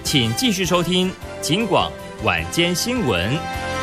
请继续收听警广晚间新闻。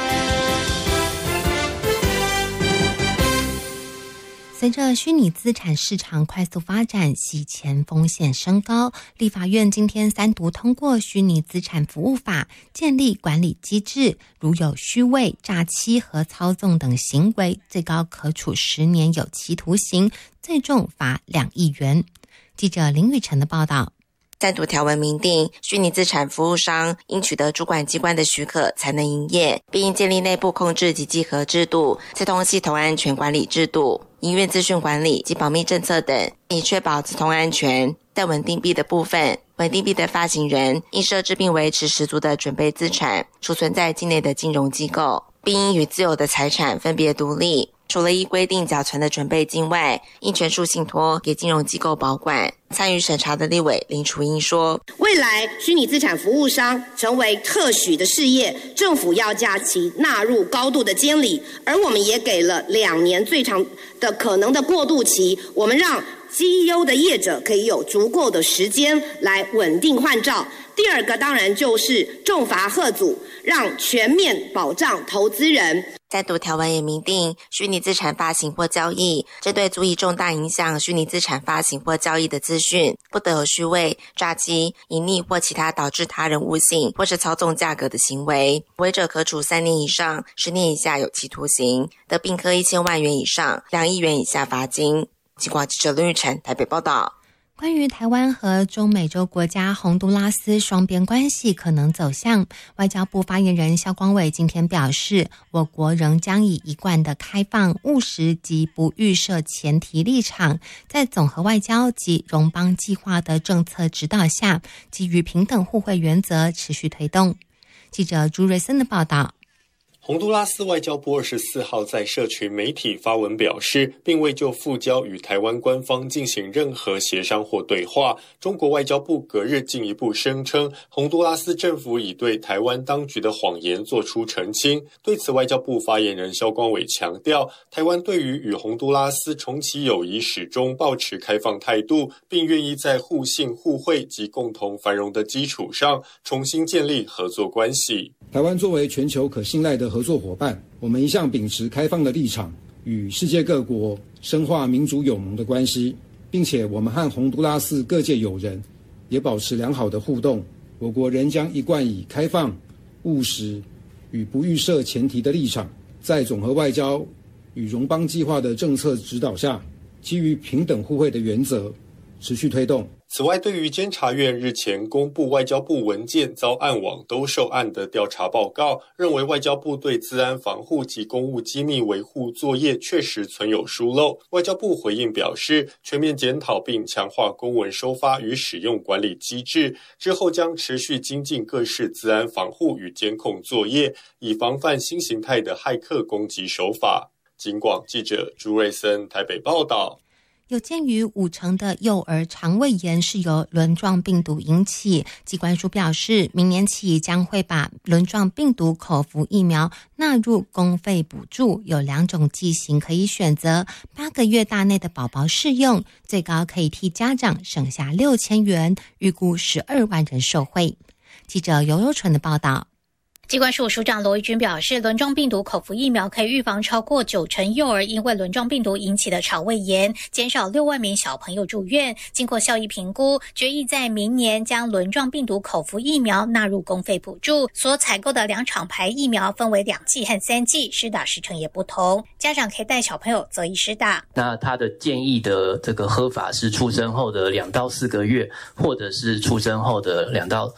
随着虚拟资产市场快速发展，洗钱风险升高，立法院今天3读通过虚拟资产服务法，建立管理机制，如有虚伪、诈欺和操纵等行为，最高可处10年有期徒刑，最重罚2亿元。记者林雨晨的报道。 3读条文明定，虚拟资产服务商应取得主管机关的许可才能营业，并应建立内部控制及稽核制度、自通系统安全管理制度、营运资讯管理及保密政策等，以确保资通安全。在稳定币的部分，稳定币的发行人应设置并维持十足的准备资产，储存在境内的金融机构，并应与自有的财产分别独立。除了依规定缴存的准备金外，应全数信托给金融机构保管。参与审查的立委林楚英说， 未来虚拟资产服务商成为特许的事业，政府要将其纳入高度的监理，而我们也给了2年最长的可能的过渡期，我们让绩优的业者可以有足够的时间来稳定换照。第二个当然就是重罚吓阻，让全面保障投资人。 3读条文也明定，虚拟资产发行或交易，针对足以重大影响虚拟资产发行或交易的资讯，不得有虚伪、诈欺、隐匿或其他导致他人误信或是操纵价格的行为，违者可处3年以上10年以下有期徒刑，得并科1000万元以上2亿元以下罚金。警广记者林玉成台北报道。 关于台湾和中美洲国家洪都拉斯双边关系可能走向，外交部发言人萧光伟今天表示，我国仍将以一贯的开放、务实及不预设前提立场，在总和外交及荣邦计划的政策指导下，基于平等互惠原则持续推动。记者朱瑞森的报道。 洪都拉斯外交部24号在社群媒体发文表示，并未就复交与台湾官方进行任何协商或对话。中国外交部隔日进一步声称，洪都拉斯政府已对台湾当局的谎言作出澄清。对此，外交部发言人萧光伟强调，台湾对于与洪都拉斯重启友谊始终抱持开放态度，并愿意在互信互惠及共同繁荣的基础上重新建立合作关系。 台湾作为全球可信赖的合作伙伴，我们一向秉持开放的立场，与世界各国深化民主友盟的关系，并且我们和洪都拉斯各界友人也保持良好的互动。我国仍将一贯以开放、务实与不预设前提的立场，在总和外交与荣邦计划的政策指导下，基于平等互惠的原则，持续推动。 此外，对于监察院日前公布外交部文件遭暗网兜售案的调查报告，认为外交部对资安防护及公务机密维护作业确实存有疏漏。外交部回应表示，全面检讨并强化公文收发与使用管理机制，之后将持续精进各式资安防护与监控作业，以防范新形态的骇客攻击手法。警广记者朱瑞森台北报道。 有鉴于50%的幼儿肠胃炎是由轮状病毒引起，疾管署表示，明年起将会把轮状病毒口服疫苗纳入公费补助，有2种剂型可以选择，8个月大内的宝宝适用，最高可以替家长省下6000元，预估12万人受惠。记者尤尤纯的报道。 疾管署署长罗一军表示，轮状病毒口服疫苗可以预防超过90%幼儿因为轮状病毒引起的肠胃炎，减少6万名小朋友住院。经过效益评估，决议在明年将轮状病毒口服疫苗纳入公费补助。所采购的2厂牌疫苗分为2剂和3剂，施打时程也不同。家长可以带小朋友择一施打。 那他的建议的这个喝法是出生后的2到4个月，或者是出生后的2到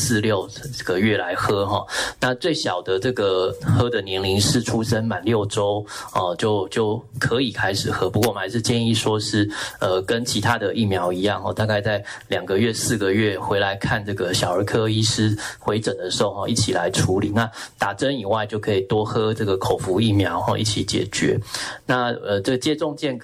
24、6个月来喝哈。那最小的这个喝的年龄是出生满6周就可以开始喝，不过我们还是建议说是跟其他的疫苗一样大概在2个月、4个月回来看这个小儿科医师回诊的时候一起来处理。那打针以外就可以多喝这个口服疫苗一起解决。那这个接种间隔